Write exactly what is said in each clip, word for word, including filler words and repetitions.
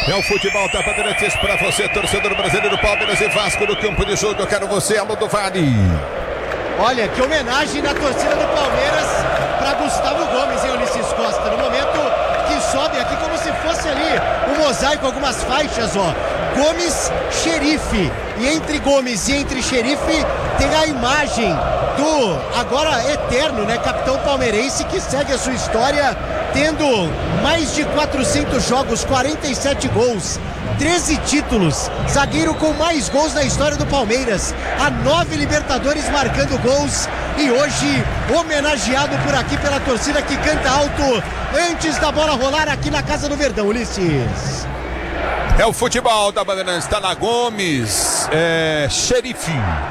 É o futebol da Bandeirantes para você, torcedor brasileiro, Palmeiras e Vasco no campo de jogo. Eu quero você, Alô do Vale. Olha, que homenagem da torcida do Palmeiras para Gustavo Gomes, hein, Ulisses Costa? No momento que sobe aqui como se fosse ali um mosaico, algumas faixas, ó. Gomes, Xerife. E entre Gomes e entre Xerife tem a imagem do agora eterno, né, capitão palmeirense, que segue a sua história tendo mais de quatrocentos jogos, quarenta e sete gols, treze títulos, zagueiro com mais gols na história do Palmeiras, a nove Libertadores marcando gols e hoje homenageado por aqui pela torcida que canta alto antes da bola rolar aqui na Casa do Verdão, Ulisses. É o futebol da Bandeirantes, está na Gomes, é, Xerife.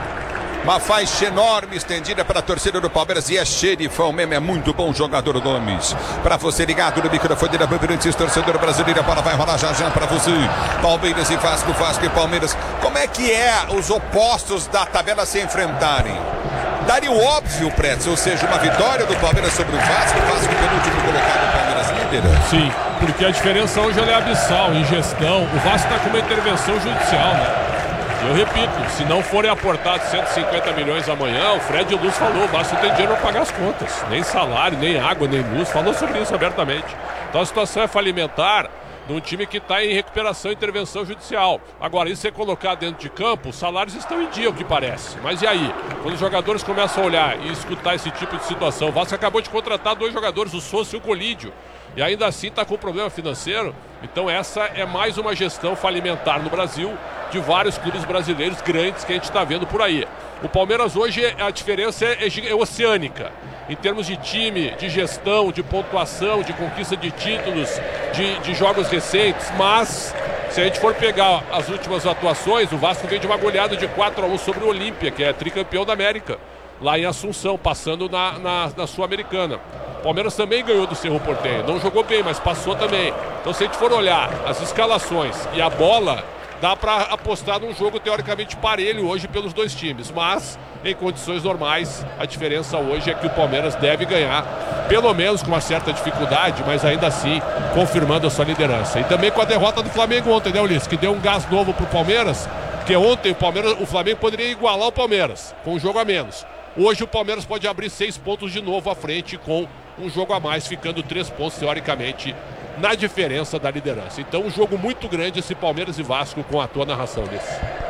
Uma faixa enorme estendida para a torcida do Palmeiras e é xerifão mesmo, é muito bom jogador Gomes. Para você ligado no microfone da Bandeirantes, torcedor brasileiro, a bola vai rolar já já para você. Palmeiras e Vasco, Vasco e Palmeiras. Como é que é os opostos da tabela se enfrentarem? Daria o óbvio, Pretz, ou seja, uma vitória do Palmeiras sobre o Vasco, o Vasco penúltimo colocado, o Palmeiras líder. Sim, porque a diferença hoje é abissal em gestão. O Vasco está com uma intervenção judicial, né? Eu repito, se não forem aportados cento e cinquenta milhões amanhã, o Fred Luz falou, o Vasco não tem dinheiro para pagar as contas. Nem salário, nem água, nem luz. Falou sobre isso abertamente. Então a situação é falimentar de um time que está em recuperação e intervenção judicial. Agora, isso é colocar dentro de campo, os salários estão em dia, o que parece. Mas e aí? Quando os jogadores começam a olhar e escutar esse tipo de situação, o Vasco acabou de contratar dois jogadores, o Souza e o Colídio. E ainda assim está com problema financeiro. Então essa é mais uma gestão falimentar no Brasil de vários clubes brasileiros grandes que a gente está vendo por aí. O Palmeiras hoje, a diferença é, é, é oceânica. Em termos de time, de gestão, de pontuação, de conquista de títulos, de, de jogos recentes. Mas, se a gente for pegar as últimas atuações, o Vasco vem de uma goleada de quatro a um sobre o Olímpia, que é tricampeão da América, lá em Assunção, passando na, na, na Sul-Americana. O Palmeiras também ganhou do Cerro Porteño, não jogou bem, mas passou também. Então, se a gente for olhar as escalações e a bola, dá para apostar num jogo teoricamente parelho hoje pelos dois times. Mas, em condições normais, a diferença hoje é que o Palmeiras deve ganhar, pelo menos com uma certa dificuldade, mas ainda assim confirmando a sua liderança. E também com a derrota do Flamengo ontem, né, Ulisses? Que deu um gás novo pro Palmeiras, porque ontem o, Palmeiras, o Flamengo poderia igualar o Palmeiras, com um jogo a menos. Hoje o Palmeiras pode abrir seis pontos de novo à frente com um jogo a mais, ficando três pontos teoricamente na diferença da liderança. Então um jogo muito grande esse Palmeiras e Vasco com a tua narração desse.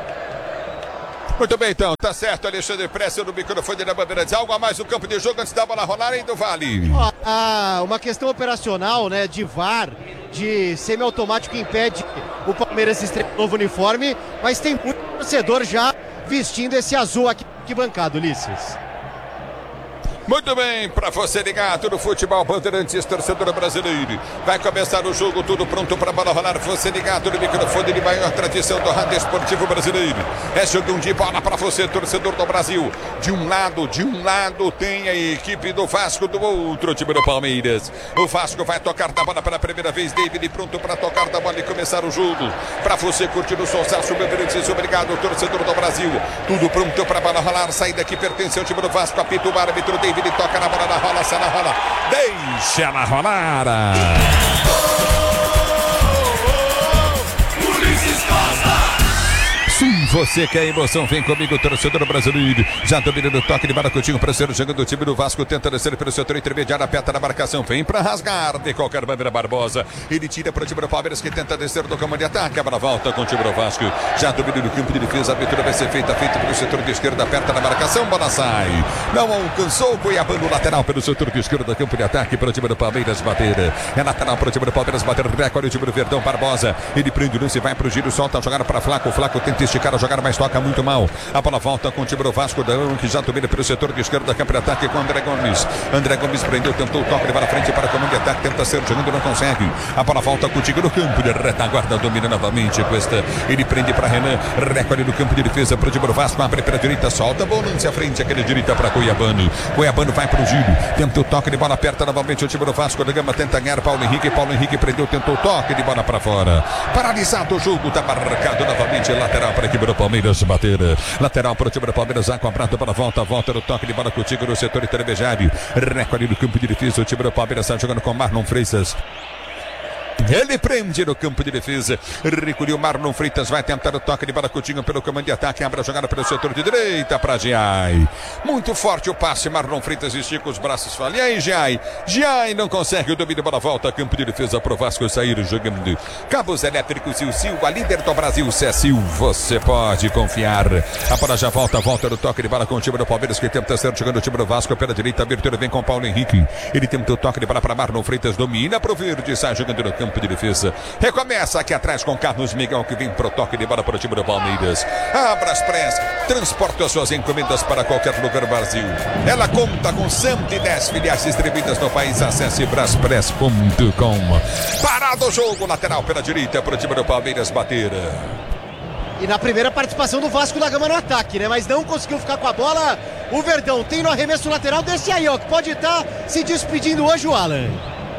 Muito bem, então, tá certo, Alexandre Presser no microfone da Bandeirantes. Algo a mais no campo de jogo antes da bola rolar, hein, do Vale? Ah, uma questão operacional, né, de V A R, de semiautomático, impede o Palmeiras de estrear um novo uniforme, mas tem muito torcedor já vestindo esse azul aqui, aqui bancado, Ulisses. Muito bem, para você ligado no futebol Bandeirantes, torcedor brasileiro. Vai começar o jogo, tudo pronto para a bola rolar. Você ligado no microfone de maior tradição do rádio esportivo brasileiro. É jogão de bola para você, torcedor do Brasil. De um lado, de um lado tem a equipe do Vasco, do outro time do Palmeiras. O Vasco vai tocar da bola pela primeira vez. David pronto para tocar da bola e começar o jogo. Para você curtir o Sonsaço Bandeirantes, obrigado, torcedor do Brasil. Tudo pronto para a bola rolar. Saída que pertence ao time do Vasco. Apita o árbitro David. Ele toca na bola, na rola, sai na rola, deixa ela rolar. Sim, você quer emoção, vem comigo, torcedor brasileiro. Já dominando o toque de Maracutinho para ser o jogo do time do Vasco, tenta descer pelo setor intermediário, aperta na marcação, vem para rasgar de qualquer maneira Barbosa. Ele tira para o time do Palmeiras que tenta descer do campo de ataque, a bola volta com o time do Vasco. Já dominando o campo de defesa, a abertura vai ser feita, feita pelo setor de esquerda, aperta na marcação, bola sai. Não alcançou o Cuiabá no lateral pelo setor de esquerda, campo de ataque para o time do Palmeiras bater. É lateral para o time do Palmeiras bater, recorde o time do Verdão, Barbosa. Ele prende o lance, vai para o giro, solta a jogada para Flaco, Flaco tenta esticar a jogada, mas toca muito mal. A bola volta com o time do Vasco, que já domina pelo setor de esquerda, campo de ataque com André Gomes. André Gomes prendeu, tentou o toque, para frente para o comando de ataque, tenta ser jogando, não consegue. A bola volta contigo no campo de retaguarda, domina novamente com esta. Ele prende para Renan, recorde no campo de defesa para o time do Vasco, abre para a direita, solta, bom lance à frente, aquele direita para Cuiabano. Cuiabano vai para o giro, tenta o toque de bola, aperta novamente o time do Vasco da Gama, tenta ganhar Paulo Henrique, Paulo Henrique prendeu, tentou o toque de bola para fora. Paralisado o jogo, está marcado novamente, lateral para a equipe do Palmeiras bater. Lateral para o time do Palmeiras, acobrado para a volta, volta no toque de bola contigo no setor intermediário. Recorde no campo de defesa, o time do Palmeiras está jogando com Marlon Freitas. Ele prende no campo de defesa. Recolheu Marlon Freitas, vai tentar o toque de bola. Coutinho pelo comando de ataque, abre a jogada pelo setor de direita para Giai. Muito forte o passe, Marlon Freitas estica os braços, fala, e aí Giai? Giai não consegue o domínio, bola volta, campo de defesa pro Vasco sair jogando. Cabos elétricos Sil Sil, a líder do Brasil, Cecil, você pode confiar. A bola já volta, volta no toque de bola com o time do Palmeiras, que tenta ser jogando o time do Vasco pela direita, a abertura vem com Paulo Henrique. Ele tenta o toque de bola para Marlon Freitas, domina pro verde, sai jogando no campo de defesa. Recomeça aqui atrás com Carlos Miguel, que vem pro toque de bola para o time do Palmeiras. A Braspress transporta suas encomendas para qualquer lugar do Brasil. Ela conta com cento e dez filiais distribuídas no país. Acesse braspress ponto com. Parado o jogo, lateral pela direita para o time do Palmeiras bater. E na primeira participação do Vasco da Gama no ataque, né? Mas não conseguiu ficar com a bola. O Verdão tem no arremesso lateral desse aí, ó, que pode estar se despedindo hoje o Alan.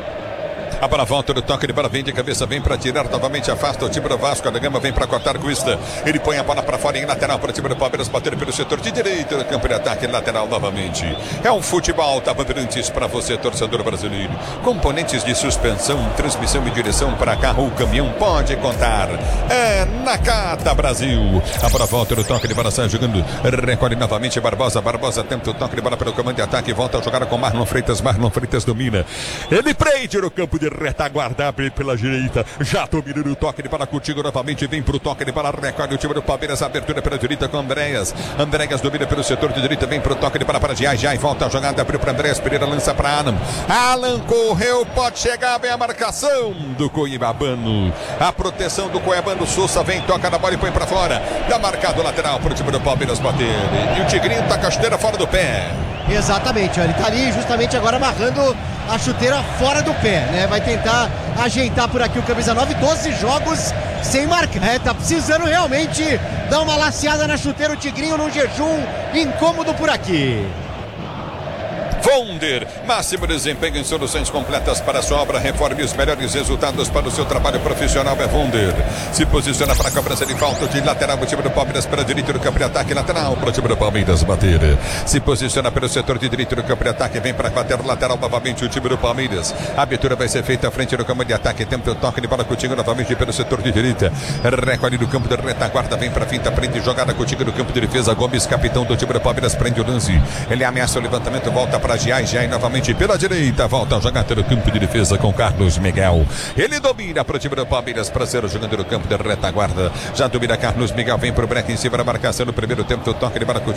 A bola volta no toque de bola, vem de cabeça, vem para tirar novamente, afasta o time do Vasco da Gama, vem para cortar com isso. Ele põe a bola para fora em lateral para o time do Palmeiras, bater pelo setor de direita no campo de ataque, lateral novamente. É um futebol da Bandeirantes para você, torcedor brasileiro. Componentes de suspensão, transmissão e direção para carro ou caminhão, pode contar. É Nakata Brasil. A bola volta no toque de bola, sai jogando, recolhe novamente Barbosa. Barbosa tenta o toque de bola pelo comando de ataque, volta a jogar com Marlon Freitas. Marlon Freitas domina. Ele prende no campo de retaguarda pela direita, já dominando o toque de bola contigo novamente, vem pro toque de bola, recolhe o time do Palmeiras, abertura pela direita com Andréas, Andréas domina pelo setor de direita, vem pro toque de bola para Giai, Giai volta a jogada, abriu para Andréas, Pereira lança para Alan, Alan correu, pode chegar, bem a marcação do Cuiabano, a proteção do Cuiabano, Sousa vem, toca na bola e põe para fora, dá marcado lateral pro time do Palmeiras bater, e o Tigrinho tá com a chuteira fora do pé. Exatamente, ó, ele tá ali justamente agora amarrando a chuteira fora do pé, né? Vai tentar ajeitar por aqui o camisa nove, doze jogos sem marcar. É, tá precisando realmente dar uma laceada na chuteira, o Tigrinho num jejum incômodo por aqui. Vonder, máximo desempenho em soluções completas para a sua obra, reforme os melhores resultados para o seu trabalho profissional. É Vonder. Se posiciona para a cobrança de falta de lateral, o time do Palmeiras para direito do campo de ataque, lateral para o time do Palmeiras bater. Se posiciona pelo setor de direito do campo de ataque, vem para bater lateral novamente o time do Palmeiras. A abertura vai ser feita à frente do campo de ataque, tenta o toque de bola contigo novamente pelo setor de direita. Recolhe do campo de retaguarda, vem para a finta, prende jogada contigo no campo de defesa. Gomes, capitão do time do Palmeiras, prende o lance. Ele ameaça o levantamento, volta para Giai, Giai novamente pela direita, volta a jogar no campo de defesa com Carlos Miguel. Ele domina para o time do Palmeiras para ser o jogador do campo de retaguarda. Já domina Carlos Miguel, vem para o break em cima da marcação no primeiro tempo, o toque de bola